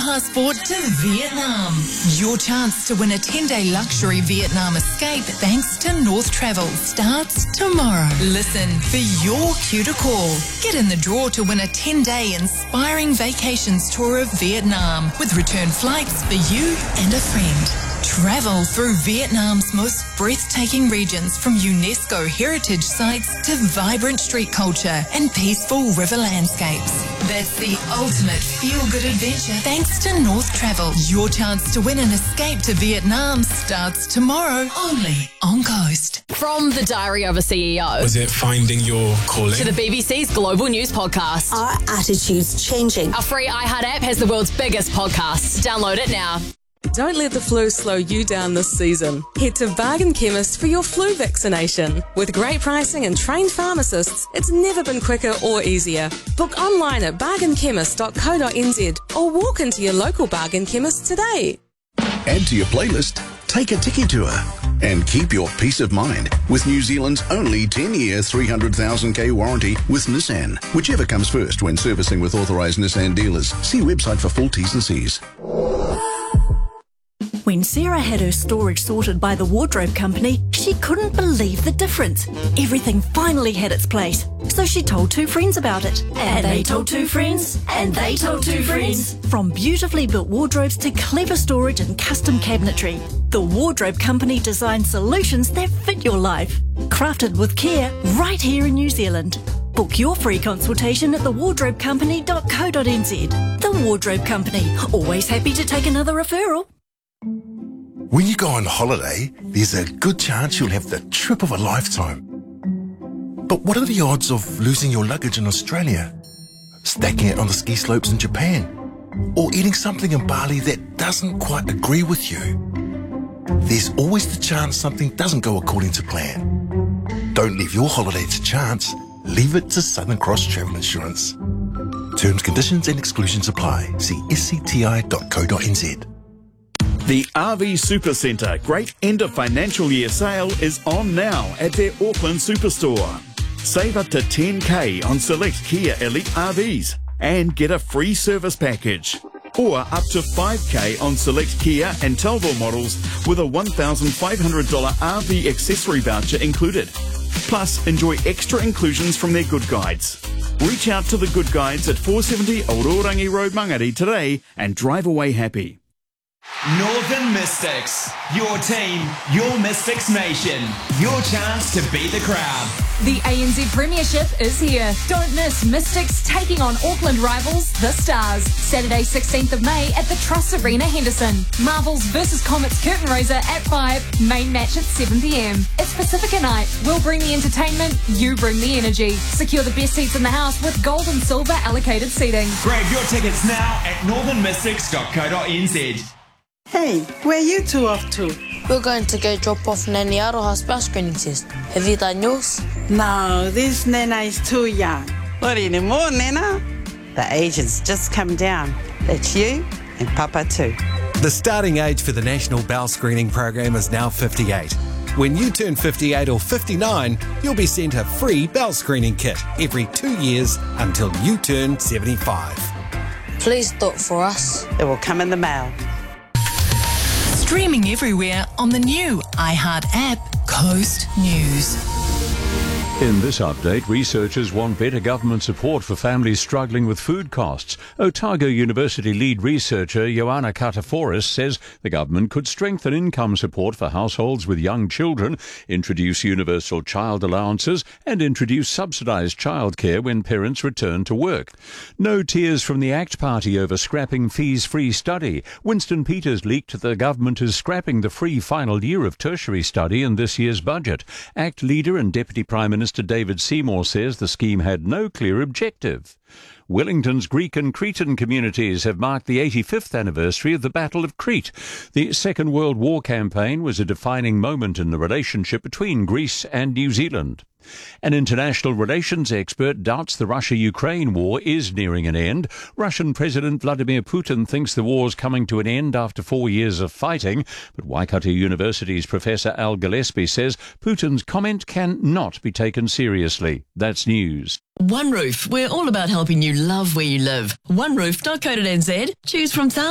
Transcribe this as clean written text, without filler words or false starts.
passport to Vietnam. Your chance to win a 10-day luxury Vietnam escape thanks to North Travel starts tomorrow. Listen for your cue to call. Get in the draw to win a 10-day inspiring vacations tour of Vietnam with return flights for you and a friend. Travel through Vietnam's most breathtaking regions, from UNESCO heritage sites to vibrant street culture and peaceful river landscapes. That's the ultimate feel-good adventure thanks to North Travel. Your chance to win an escape to Vietnam starts tomorrow only on Coast. From the Diary of a CEO. Was it finding your calling? To the BBC's Global News Podcast. Are attitudes changing? Our free iHeart app has the world's biggest podcasts. Download it now. Don't let the flu slow you down this season. Head to Bargain Chemist for your flu vaccination. With great pricing and trained pharmacists, it's never been quicker or easier. Book online at bargainchemist.co.nz or walk into your local Bargain Chemist today. Add to your playlist, take a Tiki Tour, and keep your peace of mind with New Zealand's only 10-year 300,000k warranty with Nissan. Whichever comes first when servicing with authorised Nissan dealers. See website for full T's and C's. When Sarah had her storage sorted by the wardrobe company, she couldn't believe the difference. Everything finally had its place. So she told two friends about it. And they told two friends. And they told two friends. From beautifully built wardrobes to clever storage and custom cabinetry, the wardrobe company designs solutions that fit your life. Crafted with care right here in New Zealand. Book your free consultation at thewardrobecompany.co.nz. The Wardrobe Company, always happy to take another referral. When you go on holiday, there's a good chance you'll have the trip of a lifetime. But what are the odds of losing your luggage in Australia, stacking it on the ski slopes in Japan, or eating something in Bali that doesn't quite agree with you? There's always the chance something doesn't go according to plan. Don't leave your holiday to chance. Leave it to Southern Cross Travel Insurance. Terms, conditions and exclusions apply. See scti.co.nz. The RV Supercentre Great End of Financial Year Sale is on now at their Auckland Superstore. Save up to 10k on select Kia Elite RVs and get a free service package. Or up to 5k on select Kia and Talbot models with a $1,500 RV accessory voucher included. Plus, enjoy extra inclusions from their Good Guides. Reach out to the Good Guides at 470 Ororangi Road, Mangere today and drive away happy. Northern Mystics. Your team, your Mystics nation. Your chance to beat the crowd. The ANZ Premiership is here. Don't miss Mystics taking on Auckland rivals, the Stars. Saturday 16th of May at the Truss Arena, Henderson. Marvels vs Comets curtain raiser at 5. Main match at 7 p.m. It's Pacifica night. We'll bring the entertainment, you bring the energy. Secure the best seats in the house with gold and silver allocated seating. Grab your tickets now at northernmystics.co.nz. Hey, where are you two off to? We're going to go drop off Nanny Aroha's bus screening test. Have you done yours? No, this Nana is too young. Not anymore, Nana. The age has just come down. That's you and Papa too. The starting age for the National Bowel Screening Program is now 58. When you turn 58 or 59, you'll be sent a free bowel screening kit every 2 years until you turn 75. Please do it for us. It will come in the mail. Streaming everywhere on the new iHeart app, Coast News. In this update, researchers want better government support for families struggling with food costs. Otago University lead researcher Ioana Kataforis says the government could strengthen income support for households with young children, introduce universal child allowances and introduce subsidised childcare when parents return to work. No tears from the ACT Party over scrapping fees-free study. Winston Peters leaked the government is scrapping the free final year of tertiary study in this year's budget. ACT leader and Deputy Prime Minister David Seymour says the scheme had no clear objective. Wellington's Greek and Cretan communities have marked the 85th anniversary of the Battle of Crete. The Second World War campaign was a defining moment in the relationship between Greece and New Zealand. An international relations expert doubts the Russia-Ukraine war is nearing an end. Russian President Vladimir Putin thinks the war is coming to an end after 4 years of fighting, but Waikato University's Professor Al Gillespie says Putin's comment cannot be taken seriously. That's news. One Roof. We're all about helping you love where you live. OneRoof.co.nz. Choose from thousands.